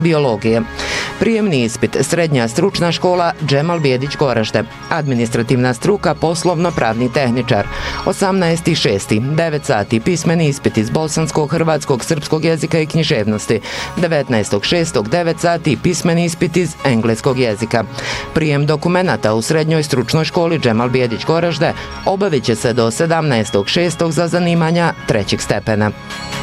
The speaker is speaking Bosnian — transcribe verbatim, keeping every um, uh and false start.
biologije. Prijemni ispit, srednja stručna škola Džemal Bijedić Goražde, administrativna struka, poslovno-pravni tehničar. osamnaesti šesti devet sati, pismeni ispit iz bosanskog, hrvatskog, srpskog jezika i književnosti. devetnaestog šestog devet sati, pismeni ispit iz engleskog jezika. Prijem dokumenata u srednjoj stručnoj školi Džemal Bijedić Goražde obavit će se do sedamnaestog šestog za zanimanja trećeg stepena.